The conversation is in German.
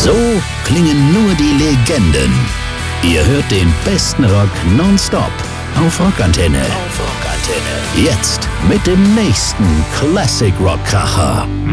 So klingen nur die Legenden. Ihr hört den besten Rock nonstop auf Rockantenne. Jetzt mit dem nächsten Classic Rock Kracher.